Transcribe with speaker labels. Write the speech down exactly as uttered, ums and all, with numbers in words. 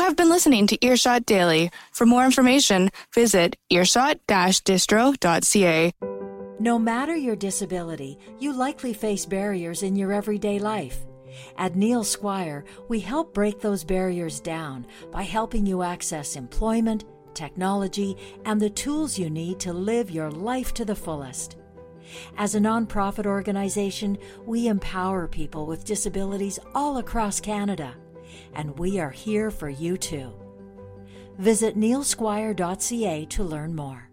Speaker 1: have been listening to Earshot Daily. For more information, visit earshot dash distro dot c a.
Speaker 2: No matter your disability, you likely face barriers in your everyday life. At Neil Squire, we help break those barriers down by helping you access employment, technology, and the tools you need to live your life to the fullest. As a nonprofit organization, we empower people with disabilities all across Canada, and we are here for you too. Visit neil squire dot c a to learn more.